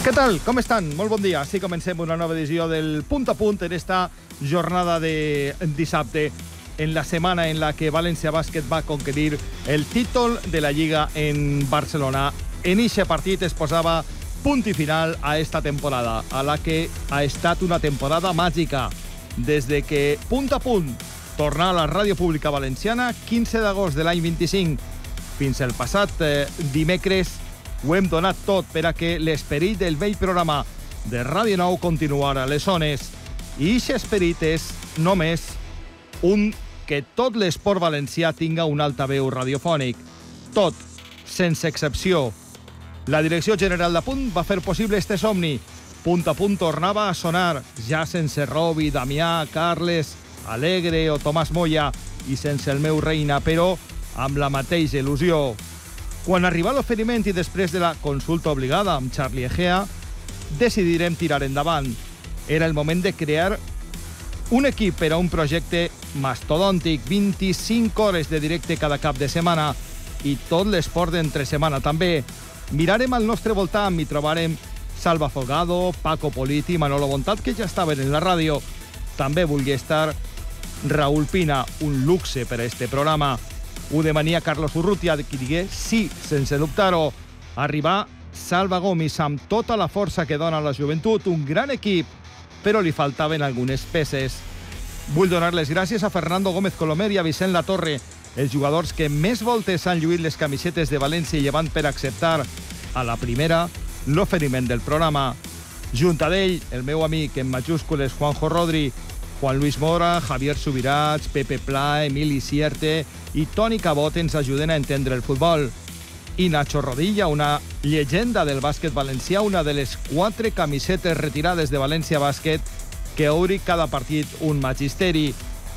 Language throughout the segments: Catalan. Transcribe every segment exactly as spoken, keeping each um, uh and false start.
Què tal? Com estan? Molt bon dia. Sí, comencem una nova edició del Punt a Punt en esta jornada de dissabte, en la setmana en la que València Bàsquet va conquerir el títol de la Lliga en Barcelona. En eixe partit es posava punt i final a esta temporada, a la que ha estat una temporada màgica. Des de que Punt a Punt torna a la ràdio pública valenciana, quinze d'agost de l'any vint-i-cinc, fins el passat eh, dimecres, ho hem donat tot per a que l'esperit del vell programa de Ràdio Nou continuara a les zones. I aquest esperit és només un que tot l'esport valencià tinga un altaveu radiofònic. Tot, sense excepció. La direcció general de Punt va fer possible este somni. Punt a Punt tornava a sonar, ja sense Robi, Damià, Carles, Alegre o Tomàs Moya, i sense el meu reina, però amb la mateixa il·lusió. Quan arribà l'oferiment i després de la consulta obligada amb Charlie Egea, decidirem tirar endavant. Era el moment de crear un equip per a un projecte mastodòntic, vint-i-cinc hores de directe cada cap de setmana i tot l'esport d'entre setmana també. Mirarem al nostre voltant i trobarem Salva Folgado, Paco Politi i Manolo Bontat, que ja estaven en la ràdio. També vulgui estar Raúl Pina, un luxe per a este programa. Ho demania Carlos Urrutia, qui digué sí, sense dubtar-ho. Arribar Salva Gomis amb tota la força que dona la joventut, un gran equip, però li faltaven algunes peces. Vull donar les gràcies a Fernando Gómez Colomer i a Vicent Latorre, els jugadors que més voltes han lluït les camisetes de València i Llevant per acceptar a la primera l'oferiment del programa. Junt a d'ell, el meu amic en majúscules Juanjo Rodri, Juan Luis Mora, Javier Subirats, Pepe Pla, Emili Sierte i Toni Cabot ens ajuden a entendre el futbol. I Nacho Rodilla, una llegenda del bàsquet valencià, una de les quatre camisetes retirades de València Bàsquet, que obri cada partit un magisteri.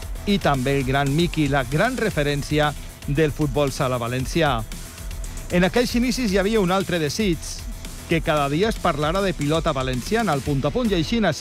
I també el gran Miqui, la gran referència del futbol sala valencià. En aquells inicis hi havia un altre desig, que cada dia es parlara de pilota valenciana al Punt a Punt, i així